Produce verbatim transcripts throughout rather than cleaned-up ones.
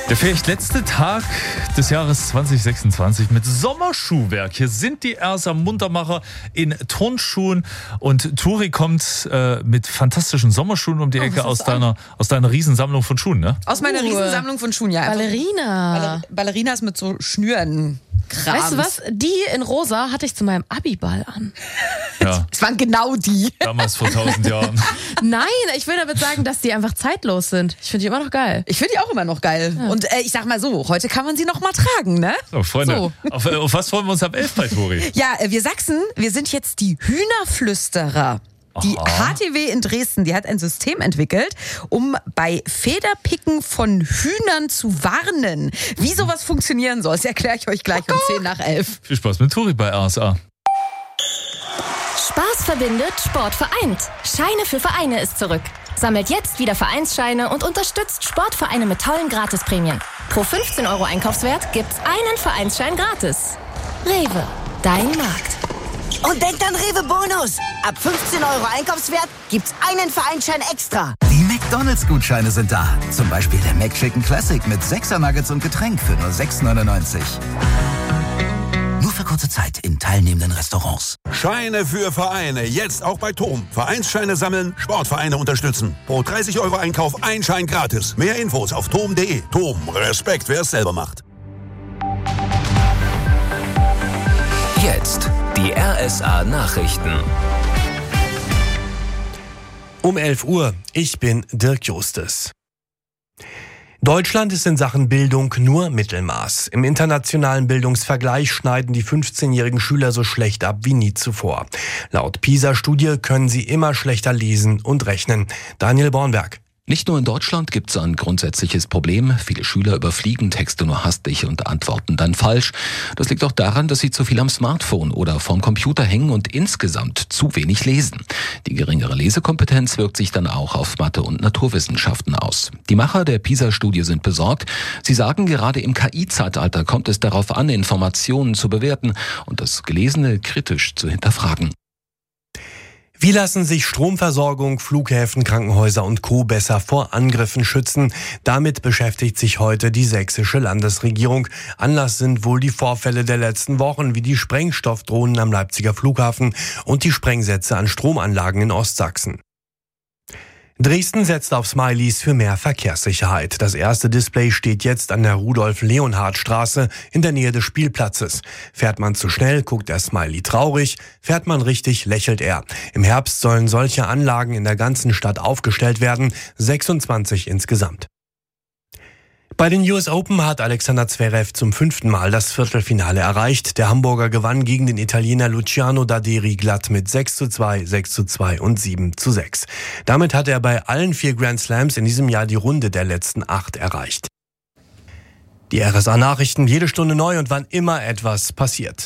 Der vielleicht letzte Tag des Jahres zwanzig sechsundzwanzig mit Sommerschuhwerk. Hier sind die R S A Muntermacher in Turnschuhen und Turi kommt äh, mit fantastischen Sommerschuhen um die Oh, Ecke aus deiner, aus deiner Riesensammlung von Schuhen, ne? Aus meiner Uh, Riesensammlung von Schuhen, ja. Ballerina. Baller- Ballerinas mit so Schnüren. Krams. Weißt du was? Die in rosa hatte ich zu meinem Abiball an. Ja, Es waren genau die. damals vor tausend Jahren. Nein, ich will damit sagen, dass die einfach zeitlos sind. Ich finde die immer noch geil. Ich finde die auch immer noch geil. Und äh, ich sag mal so, heute kann man sie noch mal tragen, ne? So, Freunde, So. Auf, auf was freuen wir uns ab elf bei Turi? Ja, äh, wir Sachsen, wir sind jetzt die Hühnerflüsterer. Die Aha. H T W in Dresden, die hat ein System entwickelt, um bei Federpicken von Hühnern zu warnen. Wie sowas funktionieren soll, das erkläre ich euch gleich um zehn nach elf. Viel Spaß mit Turi bei R S A. Spaß verbindet, Sport vereint. Scheine für Vereine ist zurück. Sammelt jetzt wieder Vereinsscheine und unterstützt Sportvereine mit tollen Gratisprämien. Pro fünfzehn Euro Einkaufswert gibt's einen Vereinsschein gratis. Rewe, dein Markt. Und denkt an Rewe Bonus. Ab fünfzehn Euro Einkaufswert gibt's einen Vereinsschein extra. Die McDonalds-Gutscheine sind da. Zum Beispiel der McChicken Classic mit sechser Nuggets und Getränk für nur sechs neunundneunzig. Nur für kurze Zeit in teilnehmenden Restaurants. Scheine für Vereine, jetzt auch bei Tom. Vereinsscheine sammeln, Sportvereine unterstützen. Pro dreißig Euro Einkauf ein Schein gratis. Mehr Infos auf tom punkt de. Tom, Respekt, wer es selber macht. Jetzt die R S A Nachrichten. Um elf Uhr, ich bin Dirk Justes. Deutschland ist in Sachen Bildung nur Mittelmaß. Im internationalen Bildungsvergleich schneiden die fünfzehnjährigen Schüler so schlecht ab wie nie zuvor. Laut PISA-Studie können sie immer schlechter lesen und rechnen. Daniel Bornberg. Nicht nur in Deutschland gibt es ein grundsätzliches Problem. Viele Schüler überfliegen Texte nur hastig und antworten dann falsch. Das liegt auch daran, dass sie zu viel am Smartphone oder vorm Computer hängen und insgesamt zu wenig lesen. Die geringere Lesekompetenz wirkt sich dann auch auf Mathe und Naturwissenschaften aus. Die Macher der PISA-Studie sind besorgt. Sie sagen, gerade im K I-Zeitalter kommt es darauf an, Informationen zu bewerten und das Gelesene kritisch zu hinterfragen. Wie lassen sich Stromversorgung, Flughäfen, Krankenhäuser und Co. besser vor Angriffen schützen? Damit beschäftigt sich heute die sächsische Landesregierung. Anlass sind wohl die Vorfälle der letzten Wochen, wie die Sprengstoffdrohnen am Leipziger Flughafen und die Sprengsätze an Stromanlagen in Ostsachsen. Dresden setzt auf Smileys für mehr Verkehrssicherheit. Das erste Display steht jetzt an der Rudolf-Leonhard-Straße in der Nähe des Spielplatzes. Fährt man zu schnell, guckt der Smiley traurig. Fährt man richtig, lächelt er. Im Herbst sollen solche Anlagen in der ganzen Stadt aufgestellt werden, sechsundzwanzig insgesamt. Bei den U S Open hat Alexander Zverev zum fünften Mal das Viertelfinale erreicht. Der Hamburger gewann gegen den Italiener Luciano Daderi glatt mit sechs zu zwei, sechs zu zwei und sieben zu sechs. Damit hat er bei allen vier Grand Slams in diesem Jahr die Runde der letzten acht erreicht. Die R S A-Nachrichten jede Stunde neu und wann immer etwas passiert.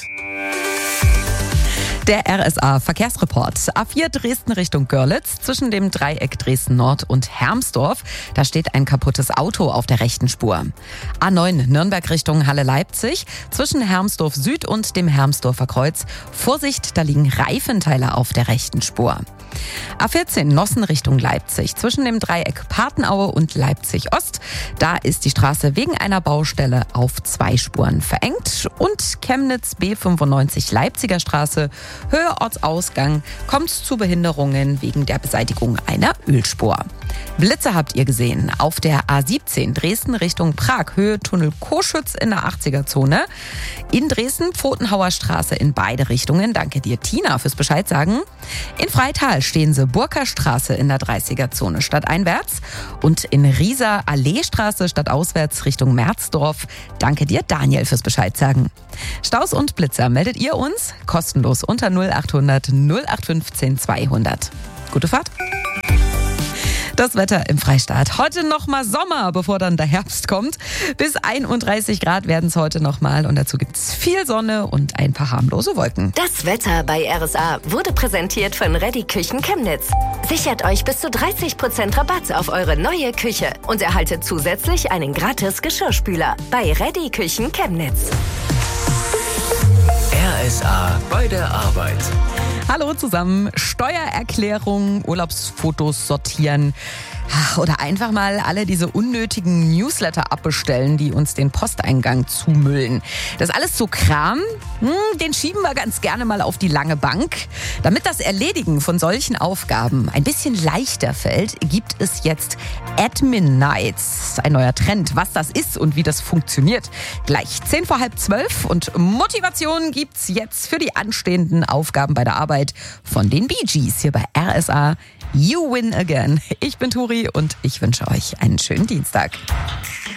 Der R S A-Verkehrsreport. A vier Dresden Richtung Görlitz zwischen dem Dreieck Dresden-Nord und Hermsdorf. Da steht ein kaputtes Auto auf der rechten Spur. A neun Nürnberg Richtung Halle-Leipzig zwischen Hermsdorf Süd und dem Hermsdorfer Kreuz. Vorsicht, da liegen Reifenteile auf der rechten Spur. A vierzehn Nossen Richtung Leipzig zwischen dem Dreieck Patenaue und Leipzig Ost. Da ist die Straße wegen einer Baustelle auf zwei Spuren verengt. Und Chemnitz B fünfundneunzig Leipziger Straße, Höhe Ortsausgang, kommt zu Behinderungen wegen der Beseitigung einer Ölspur. Blitze habt ihr gesehen auf der A siebzehn Dresden Richtung Prag, Höhe Tunnel Koschütz in der achtziger-Zone. In Dresden Pfotenhauer Straße in beide Richtungen. Danke dir, Tina, fürs Bescheid sagen. In Freital stehen sie Burker Straße in der dreißiger-Zone stadteinwärts und in Rieser Alleestraße stadtauswärts Richtung Merzdorf. Danke dir, Daniel, fürs Bescheid sagen. Staus und Blitzer meldet ihr uns kostenlos unter null achthundert null acht fünfzehn zweihundert. Gute Fahrt. Das Wetter im Freistaat. Heute noch mal Sommer, bevor dann der Herbst kommt. Bis einunddreißig Grad werden es heute noch mal und dazu gibt es viel Sonne und ein paar harmlose Wolken. Das Wetter bei R S A wurde präsentiert von Reddy Küchen Chemnitz. Sichert euch bis zu dreißig Prozent Rabatt auf eure neue Küche und erhaltet zusätzlich einen gratis Geschirrspüler bei Reddy Küchen Chemnitz. R S A bei der Arbeit. Hallo zusammen. Steuererklärung, Urlaubsfotos sortieren. Oder einfach mal alle diese unnötigen Newsletter abbestellen, die uns den Posteingang zumüllen. Das ist alles so Kram, hm, den schieben wir ganz gerne mal auf die lange Bank. Damit das Erledigen von solchen Aufgaben ein bisschen leichter fällt, gibt es jetzt Admin Nights. Ein neuer Trend. Was das ist und wie das funktioniert. Gleich zehn vor halb zwölf und Motivation gibt's jetzt für die anstehenden Aufgaben bei der Arbeit von den Bee Gees hier bei R S A. You win again. Ich bin Turi und ich wünsche euch einen schönen Dienstag.